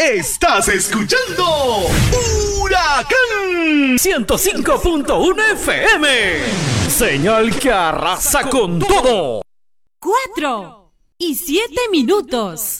Estás escuchando Huracán 105.1 FM. Señal que arrasa con todo. 4:07.